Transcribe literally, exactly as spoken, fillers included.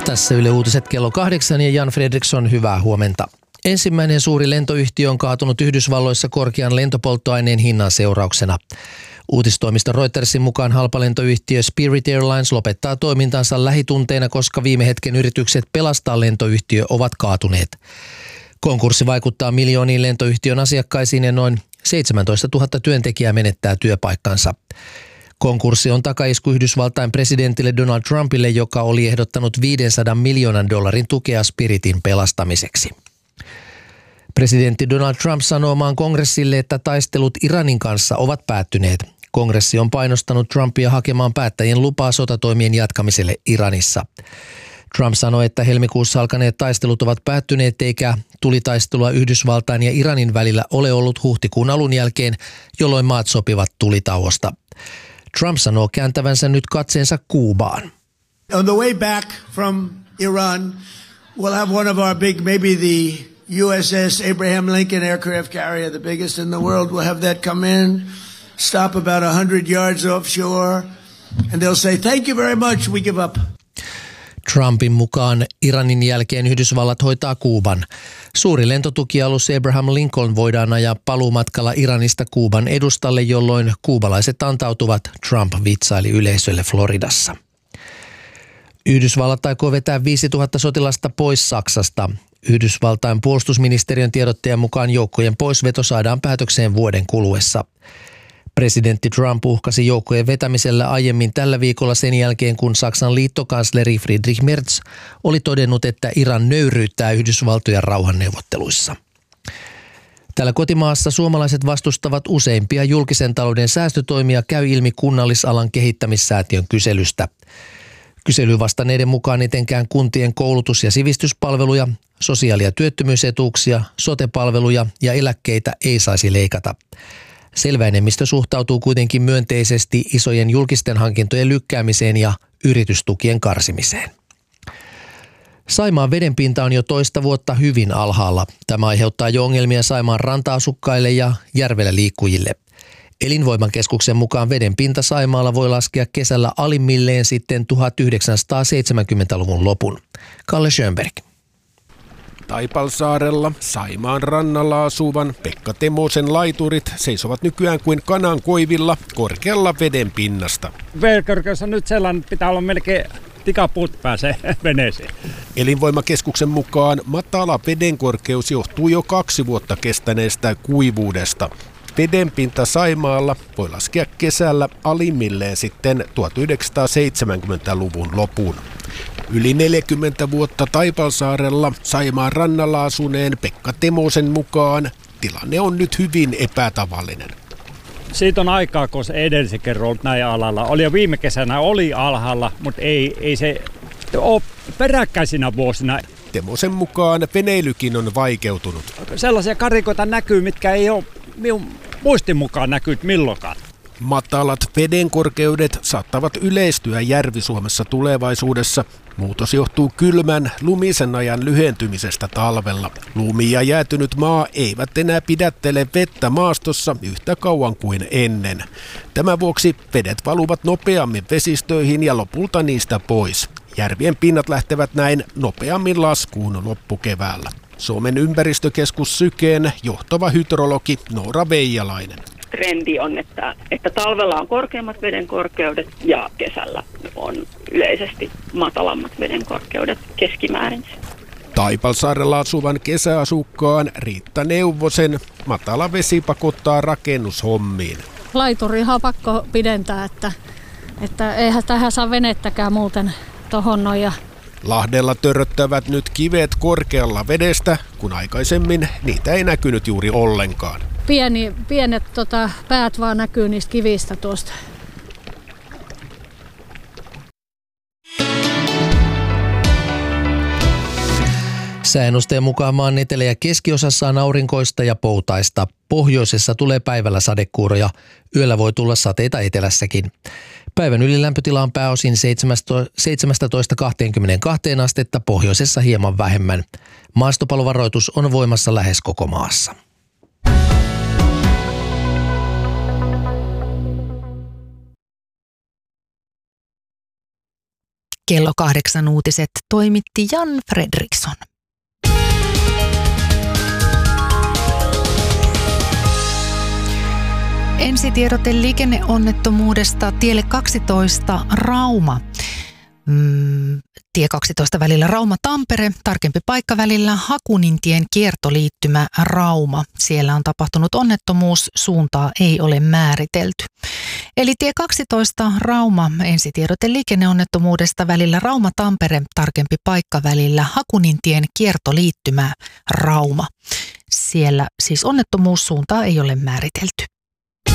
Tässä Yle Uutiset kello kahdeksan ja Jan Fredriksson, hyvää huomenta. Ensimmäinen suuri lentoyhtiö on kaatunut Yhdysvalloissa korkean lentopolttoaineen hinnan seurauksena. Uutistoimisto Reutersin mukaan halpalentoyhtiö Spirit Airlines lopettaa toimintansa lähitunteina, koska viime hetken yritykset pelastaa lentoyhtiö ovat kaatuneet. Konkurssi vaikuttaa miljooniin lentoyhtiön asiakkaisiin ja noin seitsemäntoistatuhatta työntekijää menettää työpaikkansa. Konkurssi on takaisku Yhdysvaltain presidentille Donald Trumpille, joka oli ehdottanut viisisataa miljoonan dollarin tukea Spiritin pelastamiseksi. Presidentti Donald Trump sanoo maan kongressille, että taistelut Iranin kanssa ovat päättyneet. Kongressi on painostanut Trumpia hakemaan päättäjien lupaa sotatoimien jatkamiselle Iranissa. Trump sanoi, että helmikuussa alkaneet taistelut ovat päättyneet eikä tulitaistelua Yhdysvaltain ja Iranin välillä ole ollut huhtikuun alun jälkeen, jolloin maat sopivat tulitauosta. Trump sanoo kääntävänsä nyt katseensa Kuubaan. On the way back from Iran, we'll have one of our big, maybe the U S S Abraham Lincoln aircraft carrier, the biggest in the world. We'll have that come in, stop about one hundred yards offshore, and they'll say, thank you very much, we give up. Trumpin mukaan Iranin jälkeen Yhdysvallat hoitaa Kuuban. Suuri lentotukialus Abraham Lincoln voidaan ajaa paluumatkalla Iranista Kuuban edustalle, jolloin kuubalaiset antautuvat, Trump vitsaili yleisölle Floridassa. Yhdysvallat aikoo vetää viisituhatta sotilasta pois Saksasta. Yhdysvaltain puolustusministeriön tiedottajan mukaan joukkojen poisveto saadaan päätökseen vuoden kuluessa. Presidentti Trump uhkasi joukkojen vetämisellä aiemmin tällä viikolla sen jälkeen, kun Saksan liittokansleri Friedrich Merz oli todennut, että Iran nöyryyttää Yhdysvaltojen rauhanneuvotteluissa. Täällä kotimaassa suomalaiset vastustavat useimpia julkisen talouden säästötoimia, käy ilmi kunnallisalan kehittämissäätiön kyselystä. Kyselyyn vastanneiden mukaan etenkään kuntien koulutus- ja sivistyspalveluja, sosiaali- ja työttömyysetuuksia, sote-palveluja ja eläkkeitä ei saisi leikata. Selvä enemmistö suhtautuu kuitenkin myönteisesti isojen julkisten hankintojen lykkäämiseen ja yritystukien karsimiseen. Saimaan vedenpinta on jo toista vuotta hyvin alhaalla. Tämä aiheuttaa jo ongelmia Saimaan ranta-asukkaille ja järvellä liikkujille. Elinvoiman keskuksen mukaan vedenpinta Saimaalla voi laskea kesällä alimmilleen sitten tuhatyhdeksänsataaseitsemänkymmentäluvun lopun. Kalle Schönberg. Taipalsaarella Saimaan rannalla asuvan Pekka Temosen laiturit seisovat nykyään kuin kanan koivilla korkealla veden pinnasta. Vedenkorkeus on nyt sellainen, pitää olla melkein tikapuut pääsee veneeseen. Elinvoimakeskuksen mukaan matala vedenkorkeus johtuu jo kaksi vuotta kestäneestä kuivuudesta. Vedenpinta Saimaalla voi laskea kesällä alimmilleen sitten tuhatyhdeksänsataaseitsemänkymmentäluvun lopun. Yli neljäkymmentä vuotta Taipalsaarella Saimaan rannalla asuneen Pekka Temosen mukaan tilanne on nyt hyvin epätavallinen. Siitä on aikaa, kun se edellisen kerran ollut näin alalla. Oli jo viime kesänä oli alhaalla, mutta ei, ei se ole peräkkäisinä vuosina. Temosen mukaan veneilykin on vaikeutunut. Sellaisia karikoita näkyy, mitkä ei ole minun muistin mukaan näkynyt milloinkaan. Matalat vedenkorkeudet saattavat yleistyä Järvi-Suomessa tulevaisuudessa. Muutos johtuu kylmän, lumisen ajan lyhentymisestä talvella. Lumi ja jäätynyt maa eivät enää pidättele vettä maastossa yhtä kauan kuin ennen. Tämän vuoksi vedet valuvat nopeammin vesistöihin ja lopulta niistä pois. Järvien pinnat lähtevät näin nopeammin laskuun loppukeväällä. Suomen ympäristökeskus Sykeen johtava hydrologi Noora Veijalainen. Trendi on, että, että talvella on korkeammat vedenkorkeudet ja kesällä on yleisesti matalammat vedenkorkeudet keskimäärin. Taipalsaarella asuvan kesäasukkaan Riitta Neuvosen matala vesi pakottaa rakennushommiin. Laiturihan on pakko pidentää, että, että eihän tähän saa venettäkään muuten tohon noin. Ja Lahdella törröttävät nyt kivet korkealla vedestä, kun aikaisemmin niitä ei näkynyt juuri ollenkaan. Pieni, pienet tota, päät vaan näkyy niistä kivistä tuosta. Sääennusteen mukaan maan etelä- ja keskiosassa on aurinkoista ja poutaista. Pohjoisessa tulee päivällä sadekuuroja. Yöllä voi tulla sateita etelässäkin. Päivän ylilämpötila on pääosin seitsemästätoista kaksikymmentäkaksi astetta, pohjoisessa hieman vähemmän. Maastopalovaroitus on voimassa lähes koko maassa. Kello kahdeksan uutiset toimitti Jan Fredriksson. Ensitiedote liikenneonnettomuudesta tielle kaksitoista Rauma. Mm, tie kaksitoista välillä Rauma-Tampere, tarkempi paikka välillä Hakunintien kiertoliittymä Rauma. Siellä on tapahtunut onnettomuus, suuntaa ei ole määritelty. Eli tie kaksitoista Rauma, ensitiedote liikenneonnettomuudesta välillä Rauma-Tampere, tarkempi paikka välillä Hakunintien kiertoliittymä Rauma. Siellä siis onnettomuussuuntaa ei ole määritelty.